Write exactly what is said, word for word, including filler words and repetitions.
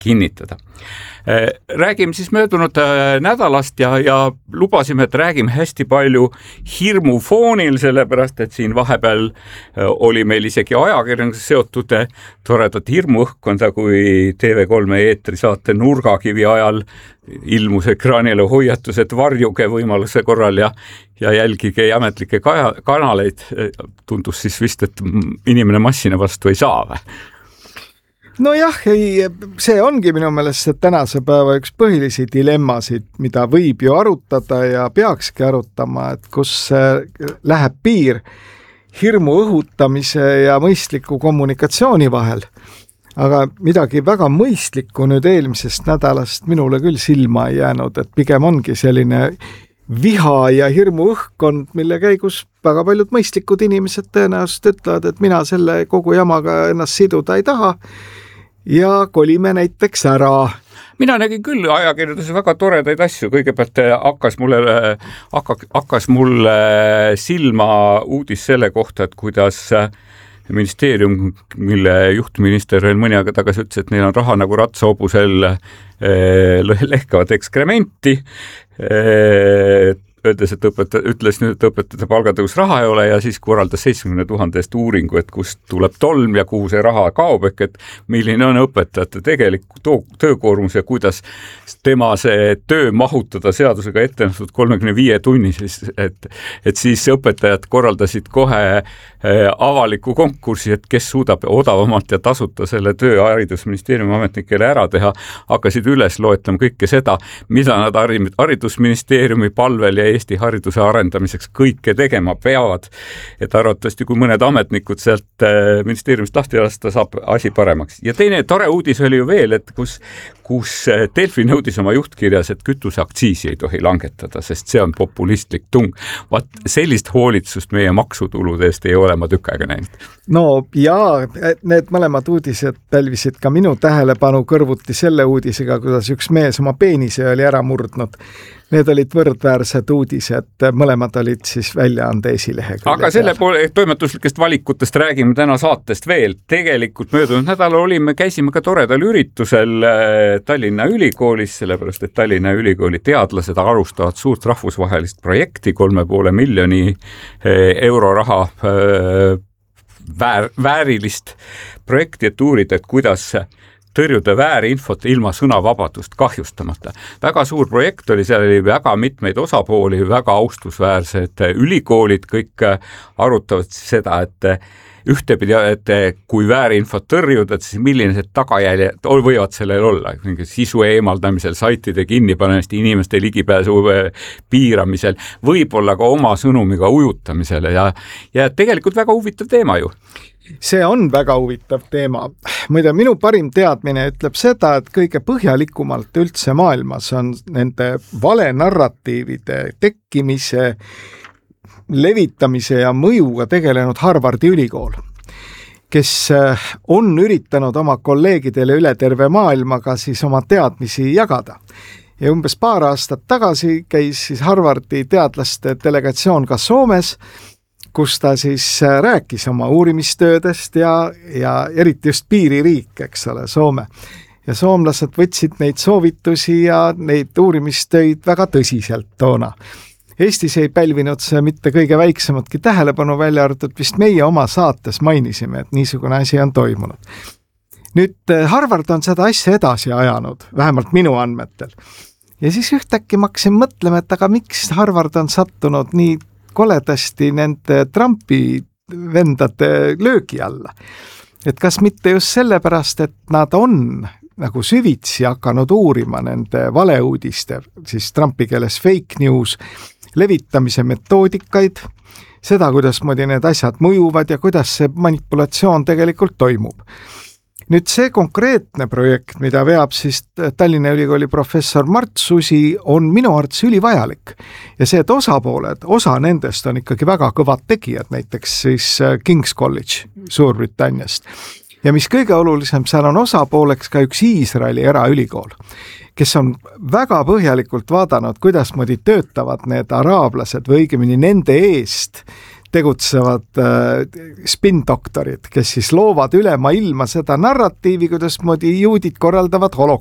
kinnitada. Räägime siis möödunud nädalast ja, ja lubasime, et räägime hästi palju hirmufoonil, sellepärast, et siin vahepeal oli meil isegi ajakirjandus seotud toredat hirmuõhkkonda, kui T V kolm eetri saate Nurgakivi ajal ilmus ekraanile hoiatus, et varjuge võimaluse korral ja, ja jälgige ametlikke kanaleid. Tundus siis vist, et inimene massina vastu ei saa või? No jah, ei, see ongi minu meelest see tänase päeva üks põhilisi dilemmasid, mida võib ju arutada ja peakski arutama, et kus läheb piir hirmu õhutamise ja mõistliku kommunikatsiooni vahel. Aga midagi väga mõistlikku nüüd eelmisest nädalast minule küll silma ei jäänud, et pigem ongi selline viha ja hirmu õhkkond, mille käigus väga paljud mõistlikud inimesed tõenäoliselt ütlevad, et mina selle kogu jamaga ennast siduda ei taha ja kolime näiteks ära. Mina nägin küll ajakirjanduse väga toredaid asju. Kõigepealt hakkas mulle, hakkas mulle silma uudis selle kohta, et kuidas ministeerium, mille juhtminister veel mõni aega tagasi ütles, et neil on raha nagu ratsaobusel lehkavad ekskrementi, öeldes, et õpeta, ütles nüüd, et õpetajate palgatõus raha ei ole ja siis korraldas seitsmekümne tuhande eest uuringu, et kust tuleb tolm ja kuhu see raha kaob, et milline on õpetajate tegelik töökoormus ja kuidas tema see töö mahutada seadusega ette nähtud kolmekümne viie tunni, siis, et, et siis õpetajad korraldasid kohe avaliku konkursi, et kes suudab odavamalt ja tasuta selle töö haridusministeeriumi ametnikele ära teha, hakkasid üles loetlema kõike seda, mida nad haridusministeeriumi palvel ja Eesti hariduse arendamiseks kõike tegema peavad, et arvatavasti kui mõned ametnikud sealt ministeeriumist lahti lasta, saab asi paremaks. Ja teine tore uudis oli ju veel, et kus, kus Delfi nõudis oma juhtkirjas, et kütuseaktsiisi ei tohi langetada, sest see on populistlik tung. Vaat sellist hoolitsust meie maksutulude eest ei ole ma tükk aega näinud. No jaa, need mõlemad uudised pälvisid ka minu tähelepanu kõrvuti selle uudisega, kuidas üks mees oma peenise oli ära murdnud. Need olid võrdväärsed uudised, mõlemad olid siis väljaande esilehega. Aga selle poole toimetuslikest valikutest räägime täna saatest veel. Tegelikult möödunud nädalal olime, käisime ka toredal üritusel Tallinna Ülikoolis, sellepärast et Tallinna Ülikooli teadlased alustavad suurt rahvusvahelist projekti, kolme poole miljoni euro raha väär, väärilist projekti, et uurida, et kuidas tõrjuda väärinfot ilma sõnavabadust kahjustamata. Väga suur projekt oli, seal oli väga mitmeid osapooli, väga austusväärsed ülikoolid, kõik arutavad seda, et ühtepidi, et kui väärinfot tõrjuda, siis millised tagajäljed võivad sellel olla, sisu eemaldamisel, saitide kinnipanemist, inimeste ligipääsu piiramisel, võib-olla ka oma sõnumiga ujutamisele ja, ja tegelikult väga huvitav teema ju. See on väga huvitav teema. Muide, minu parim teadmine ütleb seda, et kõige põhjalikumalt üldse maailmas on nende valenarratiivide tekkimise, levitamise ja mõjuga tegelenud Harvardi ülikool, kes on üritanud oma kolleegidele üle terve maailmaga siis oma teadmisi jagada. Ja umbes paar aastat tagasi käis siis Harvardi teadlaste delegatsioon ka Soomes, kus ta siis rääkis oma uurimistöödest ja, ja eriti just piiririik, eks ole, Soome. Ja soomlased võtsid neid soovitusi ja neid uurimistöid väga tõsiselt toona. Eestis ei pälvinud see mitte kõige väiksematki tähelepanu, välja arvatud vist meie oma saates mainisime, et niisugune asi on toimunud. Nüüd Harvard on seda asja edasi ajanud, vähemalt minu andmetel. Ja siis ühtäkki ma hakkasin mõtlema, et aga miks Harvard on sattunud nii koledasti nende Trumpi vendade löögi alla. Et kas mitte just sellepärast, et nad on nagu süvitsi hakanud uurima nende valeuudiste, siis Trumpi keeles fake news, levitamise metoodikaid, seda, kuidas moodi need asjad mõjuvad ja kuidas see manipulatsioon tegelikult toimub. Nüüd see konkreetne projekt, mida veab siis Tallinna Ülikooli professor Mart Susi, on minu arvates ülivajalik. Ja see, et osapooled, osa nendest on ikkagi väga kõvad tegijad, näiteks siis King's College Suurbritanniast. Ja mis kõige olulisem, seal on osapooleks ka üks Iisraeli eraülikool, kes on väga põhjalikult vaadanud, kuidas moodi töötavad need araablased või õigemini nende eest tegutsevad äh, spin-doktorid, kes siis loovad ülema ilma seda narratiivi, kuidas moodi juudid korraldavad holokausти.